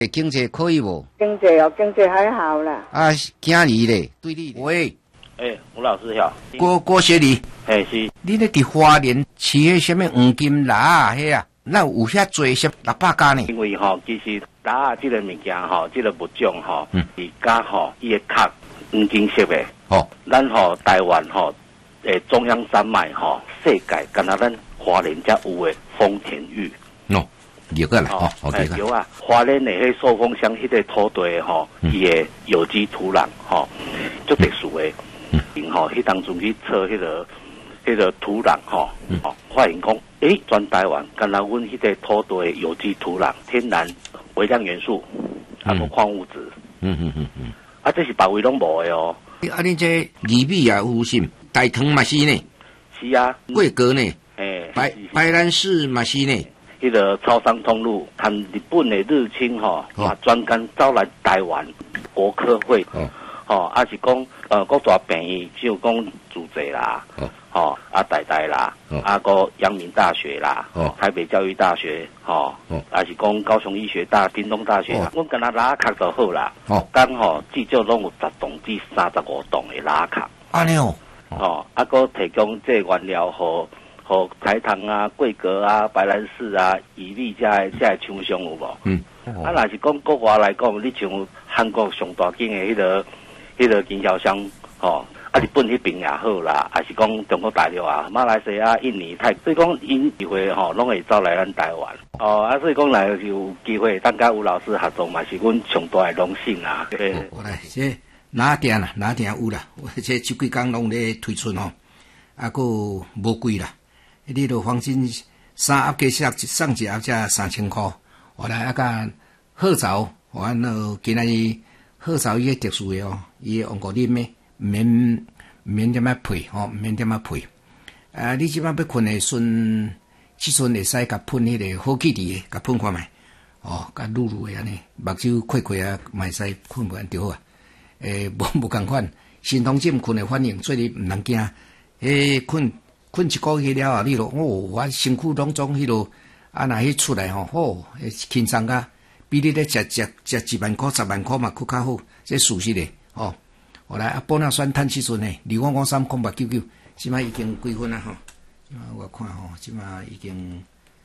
经济可以无？ 经济哦，经济还好啦。 啊，囝儿咧，对你喂， 吴老师好。 郭学礼， 是。 你咧伫花莲饲迄什么黄金鸭啊？迄啊，那有遐济些600家呢？ 因为其实鸭啊，这个物件这个物种是甲伊的壳黄金色的。咱台湾中央山脉世界敢若咱花莲才有的丰田玉。 了解啦， 有啊，花莲的迄寿丰乡迄个土地伊的有机土壤足特殊的，迄当中去测迄个土壤发现讲，全台湾敢若阮迄个土地的有机土壤，天然微量元素，无矿物质，这是别位拢无的哦。 你这鱼米也有甚？大肠嘛是呢？ 是啊， 贵格呢？白兰氏嘛是呢？ 迄个超商通路，含日本的入侵专工走来台湾国科会，还是讲各大病院，就讲主席啦，台大啦，个阳明大学啦，台北教育大学，还是讲高雄医学大、屏东大学，阮跟他拉卡就好啦。刚至少拢有10栋至35栋的拉卡。 安尼哦， 个提供这原料和台糖啊、桂格啊、白兰氏啊、伊利这厂商有无？若是讲国外来讲，你像韩国上大间的迄个经销商，日本迄边也好啦，还是讲中国大陆啊、马来西亚、印尼、泰，所以讲因机会拢会走来咱台湾。所以讲来有机会，当甲吴老师合作嘛，是阮上大的荣幸啊。 我来这哪点有啦？这几工拢咧推出个无贵啦。你著放心，3盒价送一盒才3000块。我来甲好枣，完了今仔日好枣伊个特殊的伊用过啉的，免点仔配免点仔配。你即摆要困的即阵会使甲喷迄个好气滴的，甲喷看觅。甲露露的安尼，目睭开开啊，嘛使困不安着好啊。无共款，心痛症困的反应，所以你毋通惊。困一个月了你我身躯拢总迄落若迄出来轻松甲比你咧食1万块、10万块嘛佫较好，这事实的后来保养酸趁时阵呢，25530899，即摆已经几分啊即摆我看即摆已经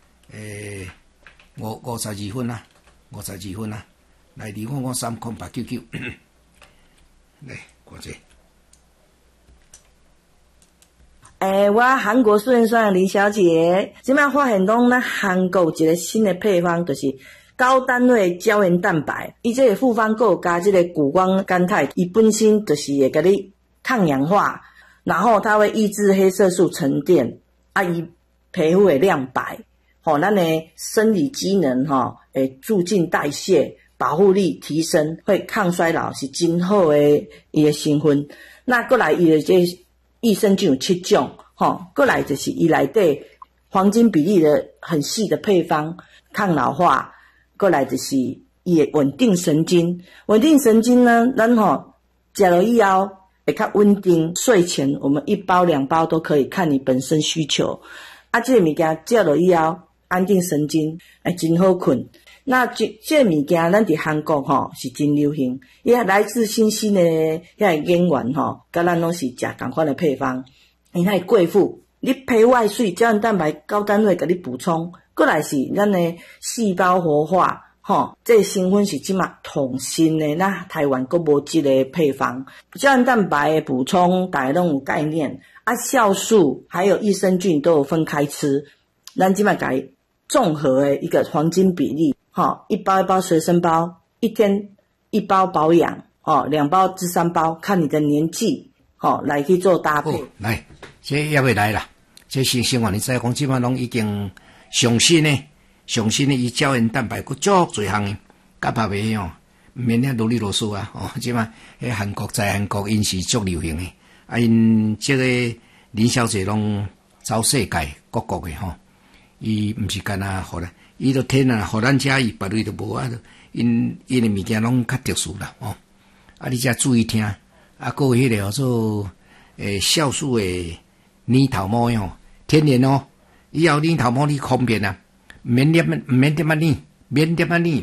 52分啦，52分啦，来25530899，来看者。 我韩国素颜酸的林小姐，即摆发现讲咱韩国有一个新的配方，就是高单位胶原蛋白，伊这个复方还有加这个谷胱甘肽，伊本身就是会甲你抗氧化，然后它会抑制黑色素沉淀，伊皮肤会亮白，咱的生理机能会促进代谢，保护力提升，会抗衰老，是真好的伊的成分。那过来伊的这益生菌有7种，过来就是伊内底黄金比例的很细的配方，抗老化，过来就是伊的稳定神经。稳定神经呢，咱吃了以后会较稳定，睡前我们1包2包都可以，看你本身需求。这个物件吃了以后安定神经，真好困。那这个物件咱伫韩国是真流行，伊来自新兴的遐演员甲咱拢是食同款的配方，因遐贵妇，你皮外水胶原蛋白高单位甲你补充，过来是咱的细胞活化，这个成分是即马统新的，那台湾佫无即个配方，胶原蛋白的补充大家拢有概念，酵素还有益生菌都有分开吃，咱即马改综合的一个黄金比例。1包1包随身包，一天1包保养，2包至3包，看你的年纪，来去做搭配。 来，这也未来啦。这新生活你知讲，即摆拢已经上新的伊胶原蛋白，佫足侪项的，甲别袂免遐啰里啰嗦啊。即摆喺韩国因是足流行的，因这个林小姐拢走世界各国的伊毋是干那好啦。伊都天啊，互咱遮伊别类都无啊，因的物件拢较特殊啦你则注意听，还有迄个叫做酵素的泥头毛天然以后泥头毛你方便啊，免点啊腻，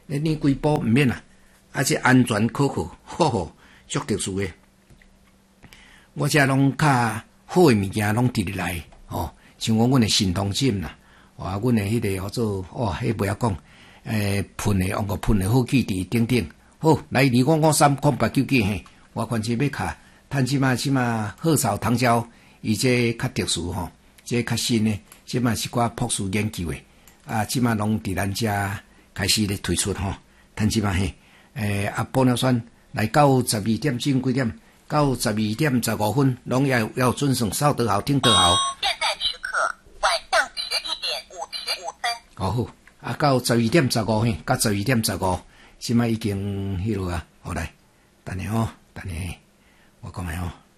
你规部毋免啦，而且安全可靠，足特殊诶。我遮拢较好诶物件拢伫入来，像讲阮诶神通针啦，阮诶迄个叫做迄不要讲，喷诶，用个喷诶好气伫顶顶，好来2553899嘿，我反正要卡，趁即马鹤巢糖胶，伊这较特殊这较新诶，即马是寡博士研究诶，即马拢伫咱遮开始咧推出趁即马嘿，玻尿酸来到12点钟几点？到12点15分，拢要准时扫得好，听得好。 现在时刻晚上11点55分。 好，到12点15分，到12点15，现在已经迄落啊，好来，等下，我讲下